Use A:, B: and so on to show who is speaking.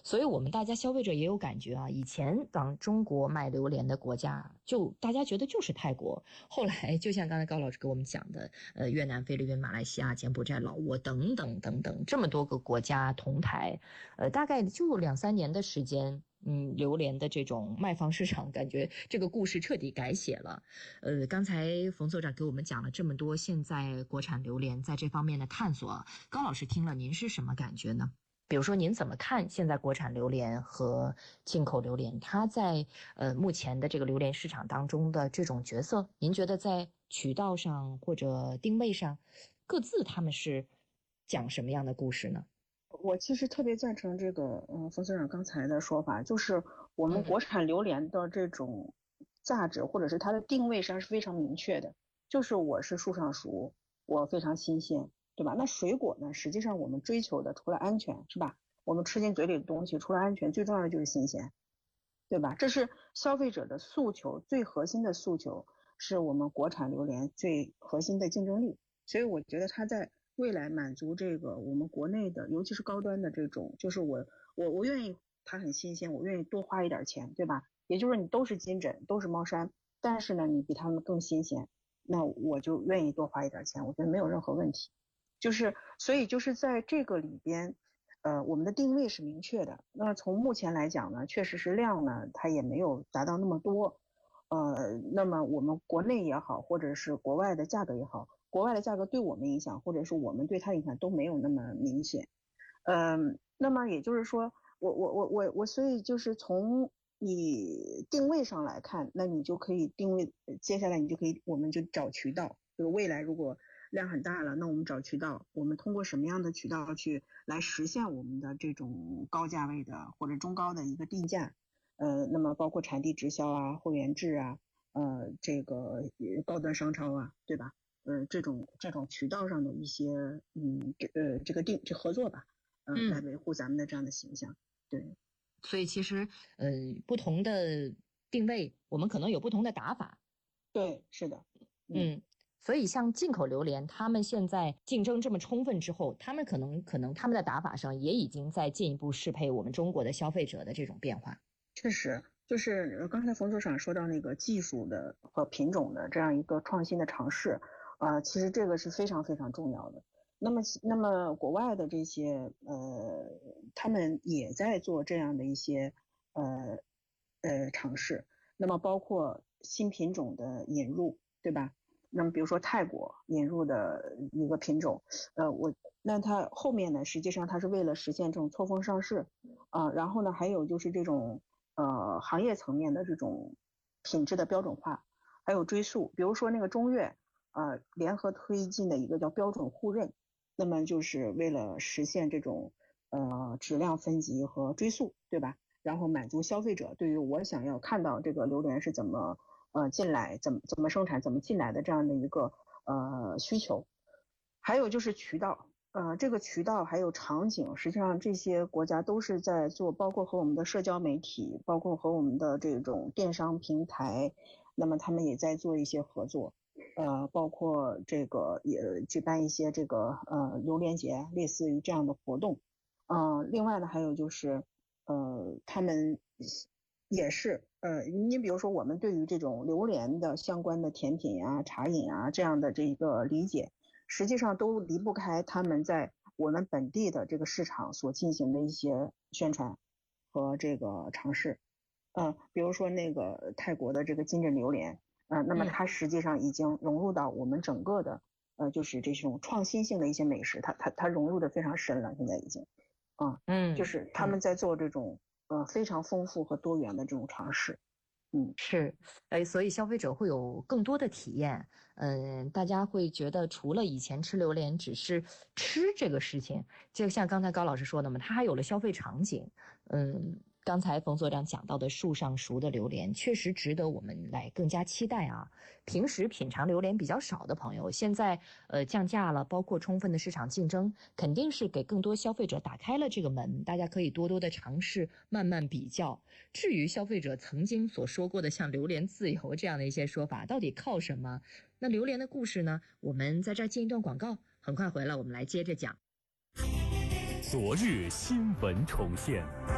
A: 所以我们大家消费者也有感觉啊，以前当中国卖榴莲的国家，就大家觉得就是泰国，后来就像刚才高老师给我们讲的，越南、菲律宾、马来西亚、柬埔寨、老挝等等等等这么多个国家同台，大概就2-3年的时间。榴莲的这种卖方市场，感觉这个故事彻底改写了。刚才冯所长给我们讲了这么多现在国产榴莲在这方面的探索，高老师听了您是什么感觉呢？比如说您怎么看现在国产榴莲和进口榴莲它在目前的这个榴莲市场当中的这种角色，您觉得在渠道上或者定位上各自他们是讲什么样的故事呢？
B: 我其实特别赞成这个冯所长刚才的说法，就是我们国产榴莲的这种价值或者是它的定位上是非常明确的，就是我是树上熟，我非常新鲜，对吧？那水果呢，实际上我们追求的除了安全，是吧？我们吃进嘴里的东西除了安全，最重要的就是新鲜，对吧？这是消费者的诉求，最核心的诉求是我们国产榴莲最核心的竞争力，所以我觉得它在未来满足这个我们国内的，尤其是高端的这种，就是我愿意它很新鲜，我愿意多花一点钱，对吧？也就是你都是金枕，都是猫山，但是呢，你比他们更新鲜，那我就愿意多花一点钱，我觉得没有任何问题。所以就是在这个里边，我们的定位是明确的。那从目前来讲呢，确实是量呢，它也没有达到那么多，那么我们国内也好，或者是国外的价格也好。国外的价格对我们影响，或者是我们对它影响都没有那么明显，那么也就是说，所以就是从你定位上来看，那你就可以定位，接下来我们就找渠道，就是未来如果量很大了，那我们找渠道，我们通过什么样的渠道去来实现我们的这种高价位的或者中高的一个定价，那么包括产地直销啊、会员制啊，这个高端商超啊，对吧？这种渠道上的一些这合作吧，来维护咱们的这样的形象。对，
A: 所以其实不同的定位，我们可能有不同的打法。
B: 对，是的，
A: 所以像进口榴莲，他们现在竞争这么充分之后，他们可能他们的打法上也已经在进一步适配我们中国的消费者的这种变化。
B: 确实，就是刚才冯所长说到那个技术的和品种的这样一个创新的尝试。其实这个是非常非常重要的。那么国外的这些他们也在做这样的一些尝试。那么包括新品种的引入，对吧？那么比如说泰国引入的一个品种，那它后面呢，实际上它是为了实现这种错峰上市然后呢，还有就是这种行业层面的这种品质的标准化，还有追溯，比如说那个中越。联合推进的一个叫标准互认，那么就是为了实现这种质量分级和追溯，对吧？然后满足消费者对于我想要看到这个榴莲是怎么进来，怎么生产，怎么进来的这样的一个需求。还有就是渠道，这个渠道还有场景，实际上这些国家都是在做，包括和我们的社交媒体，包括和我们的这种电商平台，那么他们也在做一些合作。包括这个也举办一些这个榴莲节，类似于这样的活动。另外呢，还有就是他们也是你比如说我们对于这种榴莲的相关的甜品啊、茶饮啊这样的这个理解，实际上都离不开他们在我们本地的这个市场所进行的一些宣传和这个尝试。比如说那个泰国的这个金枕榴莲。那么它实际上已经融入到我们整个的就是这种创新性的一些美食，它融入的非常深了，现在已经就是他们在做这种非常丰富和多元的这种尝试。
A: 是，所以消费者会有更多的体验。大家会觉得除了以前吃榴莲只是吃这个事情，就像刚才高老师说的嘛，它还有了消费场景。刚才冯所长讲到的树上熟的榴莲确实值得我们来更加期待啊。平时品尝榴莲比较少的朋友，现在降价了，包括充分的市场竞争，肯定是给更多消费者打开了这个门，大家可以多多的尝试，慢慢比较。至于消费者曾经所说过的像榴莲自由这样的一些说法，到底靠什么？那榴莲的故事呢？我们在这儿进一段广告，很快回来我们来接着讲。
C: 昨日新闻重现。